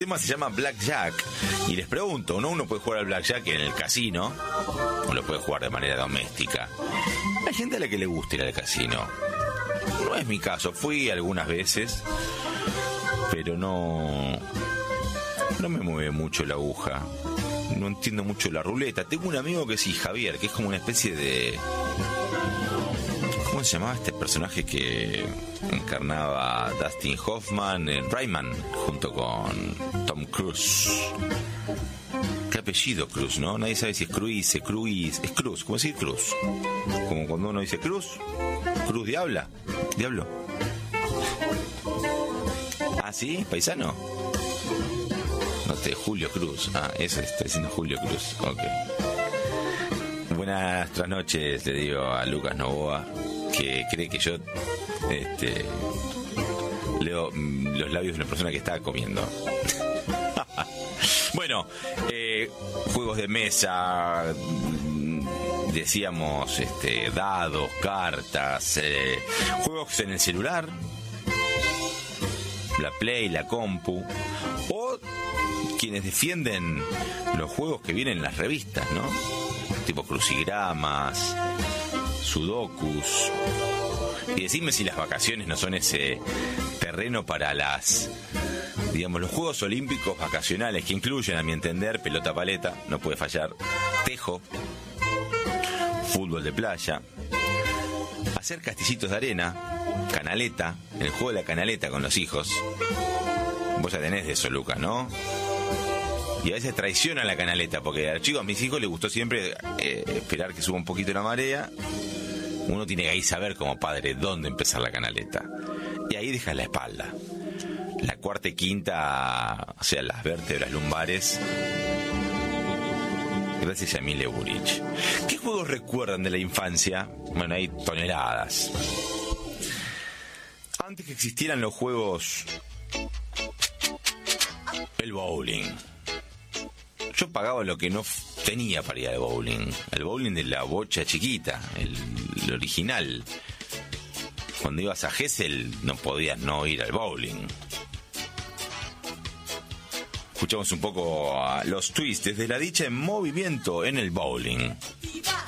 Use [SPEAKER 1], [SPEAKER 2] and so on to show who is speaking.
[SPEAKER 1] tema se llama Blackjack. Y les pregunto, ¿no? Uno puede jugar al Blackjack en el casino o lo puede jugar de manera doméstica. Hay gente a la que le gusta ir al casino. No es mi caso, fui algunas veces, pero no me mueve mucho la aguja. No entiendo mucho la ruleta. Tengo un amigo que sí, Javier, que es como una especie de... ¿Cómo se llamaba este personaje que encarnaba Dustin Hoffman en Rayman junto con Tom Cruise? ¿Qué apellido Cruz, no? Nadie sabe si es Cruz, es Cruz, ¿cómo decir Cruz? Como cuando uno dice Cruz Diablo. ¿Ah, sí? ¿Paisano? No te, Julio Cruz. Ah, eso está diciendo Julio Cruz. Ok. Buenas noches, le digo a Lucas Novoa, que cree que yo leo los labios de una persona que está comiendo. Bueno, juegos de mesa, decíamos, dados, cartas, juegos en el celular, la Play, la compu, o quienes defienden los juegos que vienen en las revistas, ¿no? Tipo crucigramas, sudokus. Y decime si las vacaciones no son ese terreno para los Juegos Olímpicos vacacionales, que incluyen, a mi entender, pelota paleta, no puede fallar, tejo, fútbol de playa, hacer castillitos de arena, canaleta, el juego de la canaleta con los hijos. Vos ya tenés de eso, Lucas, ¿no? Y a veces traicionan la canaleta, porque a los chicos, a mis hijos les gustó siempre esperar que suba un poquito la marea. Uno tiene que ahí saber como padre dónde empezar la canaleta. Y ahí dejas la espalda. La cuarta y quinta, o sea, las vértebras lumbares. Gracias a Emilia Burich. ¿Qué juegos recuerdan de la infancia? Bueno, hay toneladas. Antes que existieran los juegos, el bowling. Yo pagaba lo que no tenía para ir al bowling. El bowling de la bocha chiquita, el original. Cuando ibas a Gesell no podías no ir al bowling. Escuchamos un poco a los Twists, desde la dicha en movimiento en el bowling.